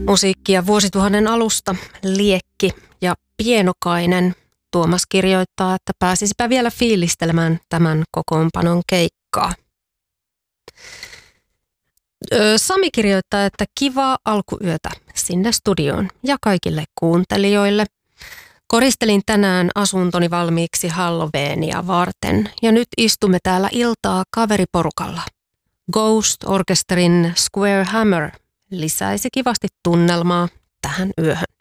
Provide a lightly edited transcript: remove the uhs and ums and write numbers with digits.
Musiikkia vuosituhannen alusta, Liekki ja Pienokainen. Tuomas kirjoittaa, että pääsisipä vielä fiilistelemään tämän kokoonpanon keikkaa. Sami kirjoittaa, että kivaa alkuyötä sinne studioon ja kaikille kuuntelijoille. Koristelin tänään asuntoni valmiiksi Halloweenia varten ja nyt istumme täällä iltaa kaveriporukalla. Ghost Orchesterin Square Hammer lisäisi kivasti tunnelmaa tähän yöhön.